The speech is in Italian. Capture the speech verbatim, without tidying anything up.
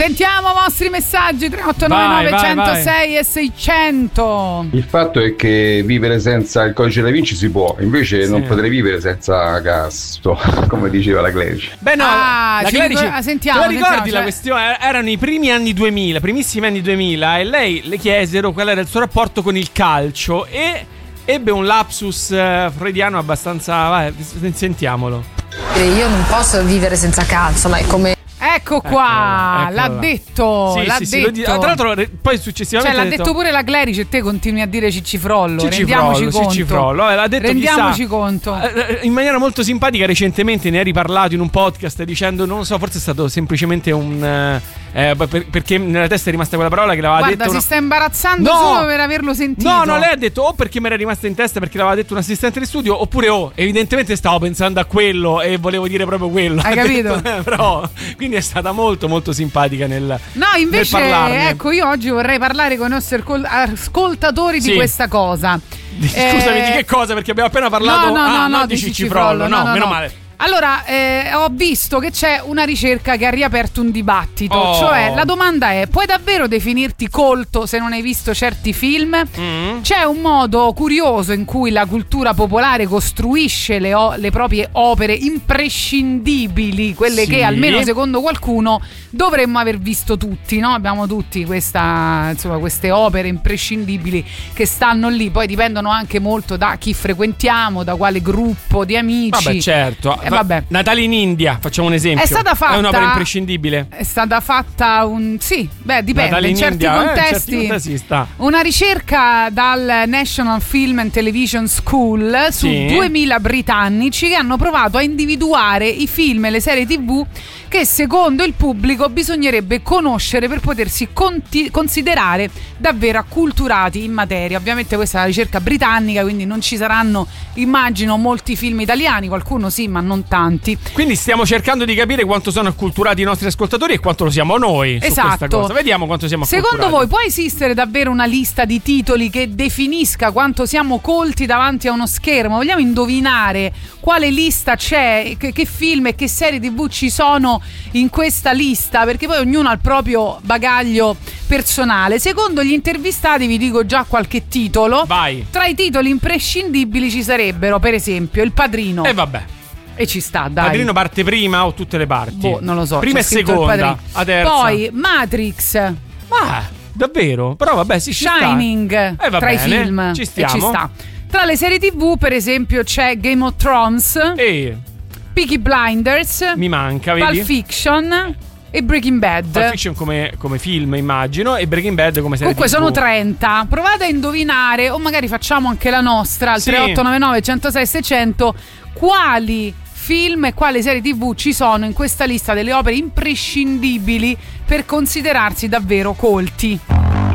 Sentiamo i vostri messaggi tre otto nove nove uno zero sei e seicento. Il fatto è che vivere senza il codice da Vinci si può, invece sì. non potrei vivere senza Casto, come diceva la Clerici. Beh no, ah, la Clerici, ricordi, sentiamo, te la ricordi sentiamo, la questione? Erano i primi anni duemila, primissimi anni duemila, e lei le chiesero qual era il suo rapporto con il calcio e ebbe un lapsus uh, freudiano abbastanza... Vai, sentiamolo. Io non posso vivere senza calcio, ma è come... Ecco qua, eccola, l'ha eccola. detto, sì, l'ha sì, detto. Sì, tra l'altro poi successivamente cioè l'ha detto, detto pure la Clerici e te continui a dire Ciccifrollo. Ciccifrollo, rendiamoci conto. Ciccifrollo. Eh, l'ha detto, rendiamoci chissà, conto. In maniera molto simpatica recentemente ne hai riparlato in un podcast dicendo, non lo so, forse è stato semplicemente un eh, per, perché nella testa è rimasta quella parola che l'aveva Guarda, detto. Guarda, si una... sta imbarazzando no! solo per averlo sentito. No, no, lei ha detto o perché mi era rimasta in testa perché l'aveva detto un assistente di studio, oppure oh, evidentemente stavo pensando a quello e volevo dire proprio quello. Hai capito? Detto, eh, però quindi è stata molto molto simpatica nel No, invece nel ecco, io oggi vorrei parlare con i nostri ascoltatori sì. di questa cosa. Scusami, eh... di che cosa? Perché abbiamo appena parlato no, no, ah, no, no, di di Ciccifrollo. No, no, no, meno no. male. Allora, eh, ho visto che c'è una ricerca che ha riaperto un dibattito. Oh. Cioè, la domanda è: puoi davvero definirti colto se non hai visto certi film? Mm. C'è un modo curioso in cui la cultura popolare costruisce le, o- le proprie opere imprescindibili, quelle sì. che almeno secondo qualcuno dovremmo aver visto tutti, no? Abbiamo tutti questa, insomma, queste opere imprescindibili che stanno lì. Poi dipendono anche molto da chi frequentiamo, da quale gruppo di amici. Vabbè, certo. Eh, vabbè. Natale in India, facciamo un esempio. È stata fatta. È un'opera imprescindibile. È stata fatta un. Sì, beh, dipende. Natale in, in certi India, contesti. Eh, in certi contesti sta. Una ricerca dal National Film and Television School su sì. duemila britannici che hanno provato a individuare i film e le serie tivù che secondo il pubblico bisognerebbe conoscere per potersi conti- considerare davvero acculturati in materia. Ovviamente questa è la ricerca britannica, quindi non ci saranno, immagino, molti film italiani, qualcuno sì, ma non tanti. Quindi stiamo cercando di capire quanto sono acculturati i nostri ascoltatori e quanto lo siamo noi su esatto. questa cosa. Vediamo quanto siamo acculturati. Secondo voi può esistere davvero una lista di titoli che definisca quanto siamo colti davanti a uno schermo? Vogliamo indovinare quale lista c'è, che, che film e che serie tivù ci sono in questa lista, perché poi ognuno ha il proprio bagaglio personale. Secondo gli intervistati, vi dico già qualche titolo. Vai. Tra i titoli imprescindibili ci sarebbero, per esempio, Il Padrino. E eh, vabbè. E ci sta, dai. Padrino parte prima o tutte le parti? Boh, non lo so. Prima e seconda. A terza. Poi Matrix. Ah, davvero? Però vabbè, sì, ci Shining sta. Eh, va tra bene. i film. Ci stiamo. E ci sta. Tra le serie tivù, per esempio, c'è Game of Thrones. E Peaky Blinders. Mi manca, vedi? Pulp Fiction e Breaking Bad. Pulp Fiction come, come film, immagino, e Breaking Bad come serie Comunque tivù. sono trenta. Provate a indovinare, o magari facciamo anche la nostra al sì. tre otto nove nove uno zero sei seicento, quali film e quali serie tivù ci sono in questa lista delle opere imprescindibili per considerarsi davvero colti.